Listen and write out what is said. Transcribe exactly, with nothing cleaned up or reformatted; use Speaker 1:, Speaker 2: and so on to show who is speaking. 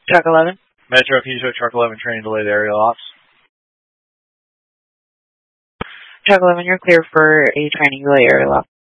Speaker 1: Truck eleven.
Speaker 2: Metro, can you show Truck eleven training delay the aerial ops?
Speaker 1: Truck eleven, you're clear for a training delay aerial op.